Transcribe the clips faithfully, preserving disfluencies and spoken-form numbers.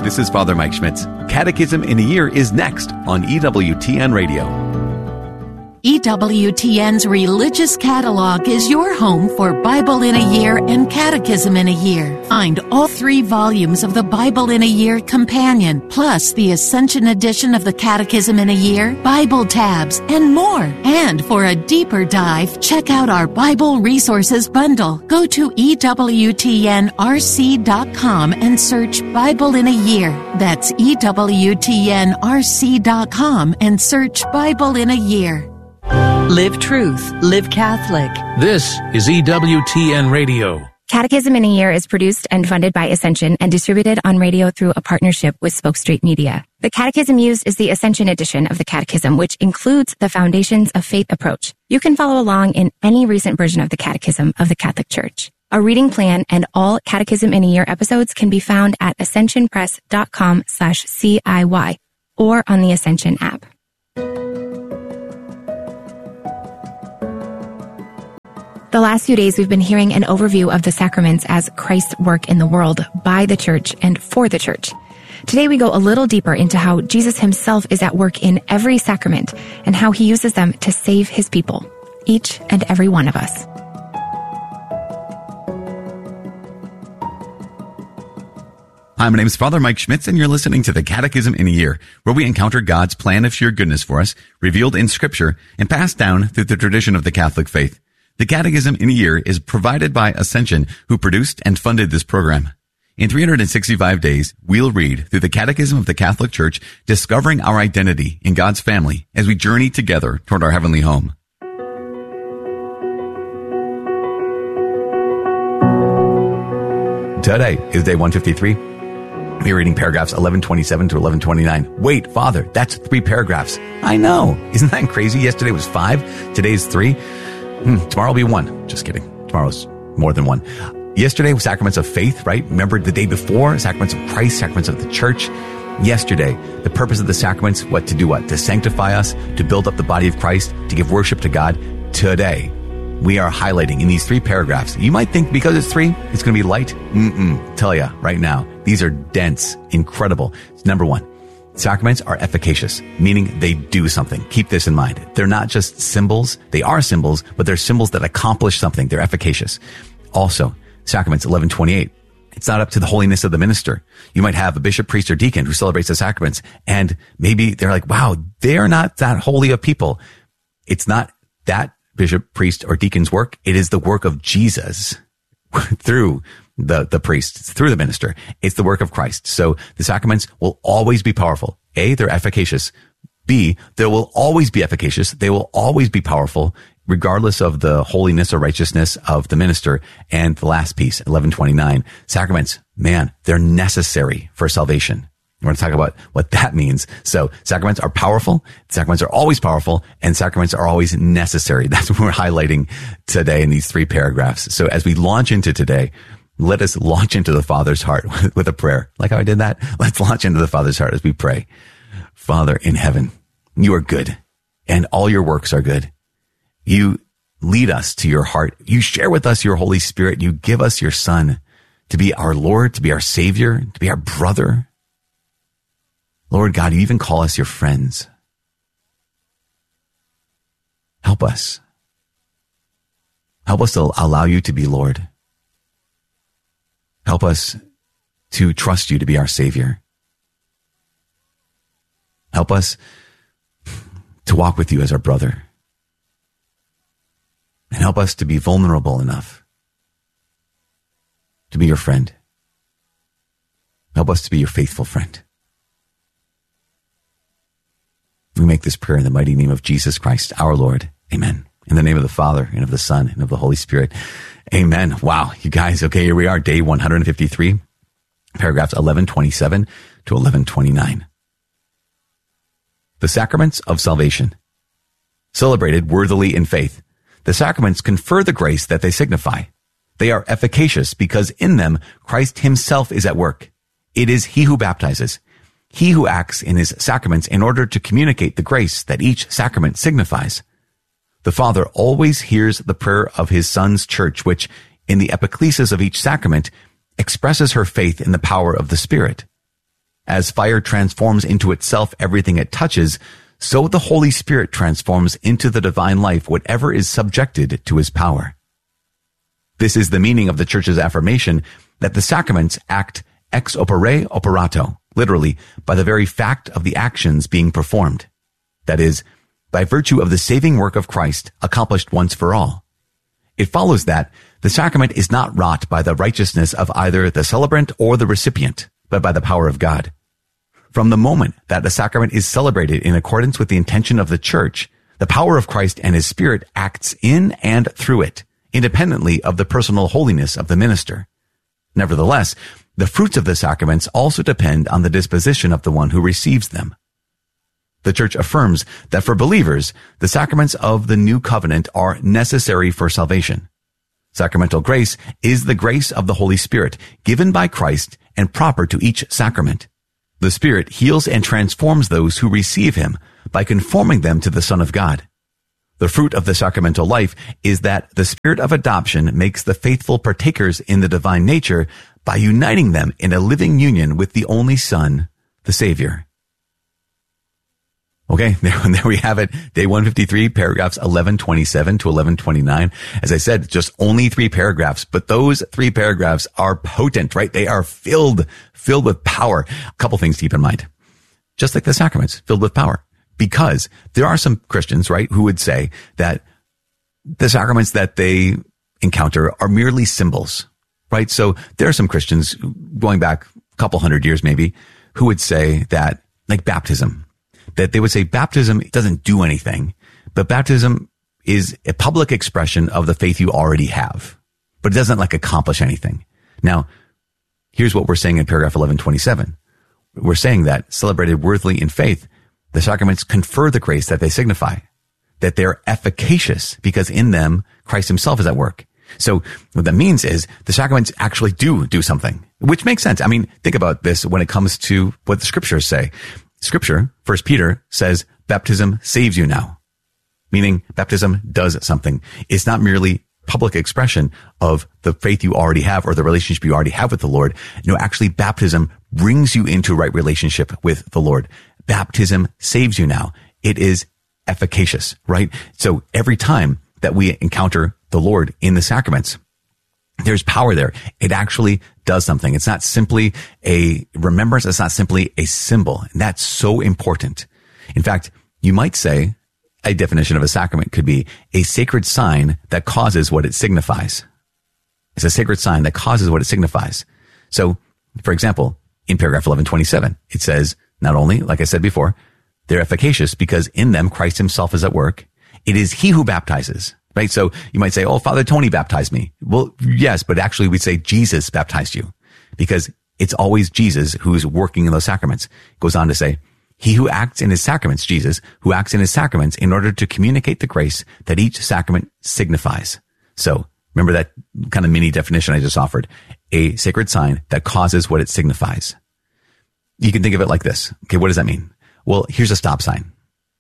this is Father Mike Schmitz. Catechism in a Year is next on E W T N Radio. E W T N's Religious Catalog is your home for Bible in a Year and Catechism in a Year. Find all three volumes of the Bible in a Year Companion, plus the Ascension edition of the Catechism in a Year, Bible tabs, and more. And for a deeper dive, check out our Bible Resources Bundle. Go to E W T N R C dot com and search Bible in a Year. That's E W T N R C dot com and search Bible in a Year. Live truth, live Catholic. This is E W T N Radio. Catechism in a Year is produced and funded by Ascension and distributed on radio through a partnership with Spoke Street Media. The catechism used is the Ascension edition of the Catechism, which includes the Foundations of Faith approach. You can follow along in any recent version of the Catechism of the Catholic Church. A reading plan and all Catechism in a Year episodes can be found at ascensionpress.com slash CIY or on the Ascension app. The last few days, we've been hearing an overview of the sacraments as Christ's work in the world by the church and for the church. Today, we go a little deeper into how Jesus himself is at work in every sacrament and how he uses them to save his people, each and every one of us. Hi, my name is Father Mike Schmitz, and you're listening to the Catechism in a Year, where we encounter God's plan of sheer goodness for us, revealed in Scripture, and passed down through the tradition of the Catholic faith. The Catechism in a Year is provided by Ascension, who produced and funded this program. In three hundred sixty-five days, we'll read through the Catechism of the Catholic Church, discovering our identity in God's family as we journey together toward our heavenly home. Today is day one fifty-three. We're reading paragraphs eleven twenty-seven to eleven twenty-nine. Wait, Father, that's three paragraphs. I know. Isn't that crazy? Yesterday was five. Today's three. Hmm, tomorrow will be one. Just kidding. Tomorrow's more than one. Yesterday was sacraments of faith, right? Remember the day before, sacraments of Christ, sacraments of the church. Yesterday, the purpose of the sacraments, what to do what? To sanctify us, to build up the body of Christ, to give worship to God. Today, we are highlighting in these three paragraphs. You might think because it's three, it's going to be light. Mm-mm. Tell ya right now, these are dense, incredible. Number one, sacraments are efficacious, meaning they do something. Keep this in mind. They're not just symbols. They are symbols, but they're symbols that accomplish something. They're efficacious. Also, sacraments eleven twenty-eight. It's not up to the holiness of the minister. You might have a bishop, priest, or deacon who celebrates the sacraments, and maybe they're like, wow, they're not that holy of people. It's not that bishop, priest, or deacon's work. It is the work of Jesus through the, the priest, through the minister. It's the work of Christ. So the sacraments will always be powerful. A, they're efficacious. B, they will always be efficacious. They will always be powerful, regardless of the holiness or righteousness of the minister. And the last piece, eleven twenty-nine, sacraments, man, they're necessary for salvation. We're going to talk about what that means. So sacraments are powerful. Sacraments are always powerful, and sacraments are always necessary. That's what we're highlighting today in these three paragraphs. So as we launch into today, let us launch into the Father's heart with a prayer. Like how I did that? Let's launch into the Father's heart as we pray. Father in heaven, you are good, and all your works are good. You lead us to your heart. You share with us your Holy Spirit. You give us your Son to be our Lord, to be our Savior, to be our brother. Lord God, you even call us your friends. Help us. Help us to allow you to be Lord. Help us to trust you to be our Savior. Help us to walk with you as our brother. And help us to be vulnerable enough to be your friend. Help us to be your faithful friend. We make this prayer in the mighty name of Jesus Christ, our Lord. Amen. In the name of the Father, and of the Son, and of the Holy Spirit. Amen. Wow, you guys. Okay, here we are, day one fifty-three, paragraphs eleven twenty-seven to eleven twenty-nine. The sacraments of salvation. Celebrated worthily in faith. The sacraments confer the grace that they signify. They are efficacious because in them Christ himself is at work. It is he who baptizes. He who acts in his sacraments in order to communicate the grace that each sacrament signifies. The Father always hears the prayer of his Son's church, which, in the epiclesis of each sacrament, expresses her faith in the power of the Spirit. As fire transforms into itself everything it touches, so the Holy Spirit transforms into the divine life whatever is subjected to his power. This is the meaning of the Church's affirmation that the sacraments act ex opere operato, literally, by the very fact of the actions being performed. That is, by virtue of the saving work of Christ accomplished once for all. It follows that the sacrament is not wrought by the righteousness of either the celebrant or the recipient, but by the power of God. From the moment that the sacrament is celebrated in accordance with the intention of the Church, the power of Christ and his Spirit acts in and through it, independently of the personal holiness of the minister. Nevertheless, the fruits of the sacraments also depend on the disposition of the one who receives them. The Church affirms that for believers, the sacraments of the new covenant are necessary for salvation. Sacramental grace is the grace of the Holy Spirit, given by Christ and proper to each sacrament. The Spirit heals and transforms those who receive him by conforming them to the Son of God. The fruit of the sacramental life is that the Spirit of adoption makes the faithful partakers in the divine nature by uniting them in a living union with the only Son, the Savior. Okay, there, there we have it. Day one fifty-three, paragraphs eleven twenty-seven to eleven twenty-nine. As I said, just only three paragraphs, but those three paragraphs are potent, right? They are filled, filled with power. A couple things to keep in mind. Just like the sacraments, filled with power. Because there are some Christians, right, who would say that the sacraments that they encounter are merely symbols, right? So there are some Christians going back a couple hundred years maybe who would say that, like baptism, that they would say baptism doesn't do anything, but baptism is a public expression of the faith you already have, but it doesn't like accomplish anything. Now, here's what we're saying in paragraph eleven twenty-seven. We're saying that celebrated worthily in faith, the sacraments confer the grace that they signify, that they're efficacious because in them Christ himself is at work. So what that means is the sacraments actually do do something, which makes sense. I mean, think about this when it comes to what the scriptures say. Scripture, First Peter, says baptism saves you now, meaning baptism does something. It's not merely public expression of the faith you already have or the relationship you already have with the Lord. No, actually baptism brings you into right relationship with the Lord. Baptism saves you now. It is efficacious, right? So every time that we encounter the Lord in the sacraments, there's power there. It actually does something. It's not simply a remembrance. It's not simply a symbol. And that's so important. In fact, you might say a definition of a sacrament could be a sacred sign that causes what it signifies. It's a sacred sign that causes what it signifies. So, for example, in paragraph eleven twenty-seven, it says, not only, like I said before, they're efficacious because in them Christ himself is at work. It is he who baptizes. Right? So you might say, oh, Father Tony baptized me. Well, yes, but actually we'd say Jesus baptized you because it's always Jesus who's working in those sacraments. It goes on to say, he who acts in his sacraments, Jesus, who acts in his sacraments in order to communicate the grace that each sacrament signifies. So remember that kind of mini definition I just offered, a sacred sign that causes what it signifies. You can think of it like this. Okay, what does that mean? Well, here's a stop sign.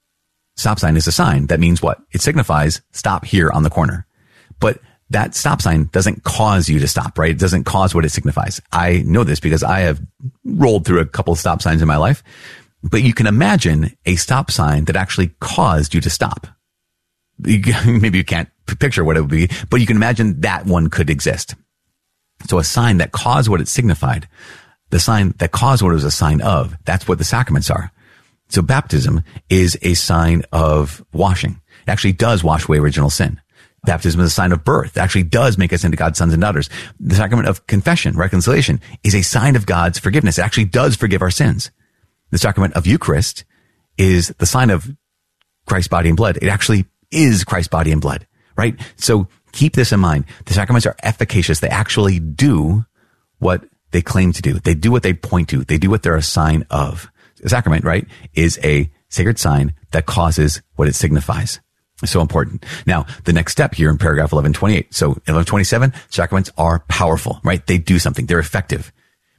Stop sign is a sign that means what? It signifies stop here on the corner. But that stop sign doesn't cause you to stop, right? It doesn't cause what it signifies. I know this because I have rolled through a couple of stop signs in my life. But you can imagine a stop sign that actually caused you to stop. Maybe you can't picture what it would be, but you can imagine that one could exist. So a sign that caused what it signified, the sign that caused what it was a sign of, that's what the sacraments are. So baptism is a sign of washing. It actually does wash away original sin. Baptism is a sign of birth. It actually does make us into God's sons and daughters. The sacrament of confession, reconciliation, is a sign of God's forgiveness. It actually does forgive our sins. The sacrament of Eucharist is the sign of Christ's body and blood. It actually is Christ's body and blood, right? So keep this in mind. The sacraments are efficacious. They actually do what they claim to do. They do what they point to. They do what they're a sign of. A sacrament, right, is a sacred sign that causes what it signifies. It's so important. Now, the next step here in paragraph eleven twenty-eight. So eleven twenty-seven, sacraments are powerful, right? They do something. They're effective.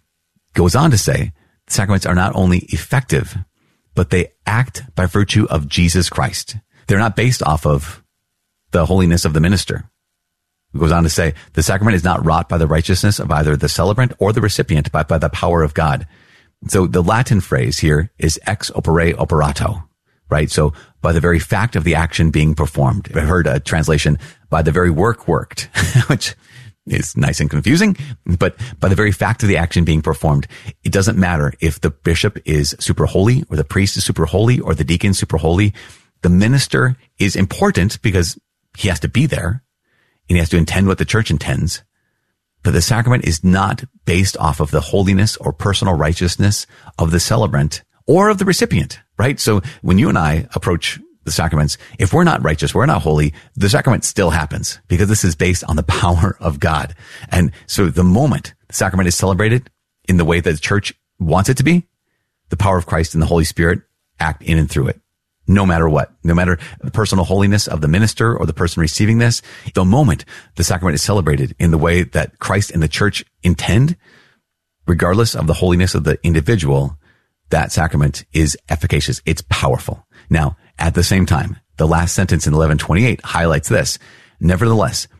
Goes on to say, sacraments are not only effective, but they act by virtue of Jesus Christ. They're not based off of the holiness of the minister. It goes on to say, the sacrament is not wrought by the righteousness of either the celebrant or the recipient, but by the power of God. So the Latin phrase here is ex opere operato, right? So by the very fact of the action being performed. I heard a translation, by the very work worked, which is nice and confusing, but by the very fact of the action being performed, it doesn't matter if the bishop is super holy or the priest is super holy or the deacon is super holy. The minister is important because he has to be there and he has to intend what the church intends. But the sacrament is not based off of the holiness or personal righteousness of the celebrant or of the recipient, right? So when you and I approach the sacraments, if we're not righteous, we're not holy, the sacrament still happens because this is based on the power of God. And so the moment the sacrament is celebrated in the way that the church wants it to be, the power of Christ and the Holy Spirit act in and through it. No matter what, no matter the personal holiness of the minister or the person receiving this, the moment the sacrament is celebrated in the way that Christ and the church intend, regardless of the holiness of the individual, that sacrament is efficacious. It's powerful. Now, at the same time, the last sentence in eleven twenty-eight highlights this. Nevertheless,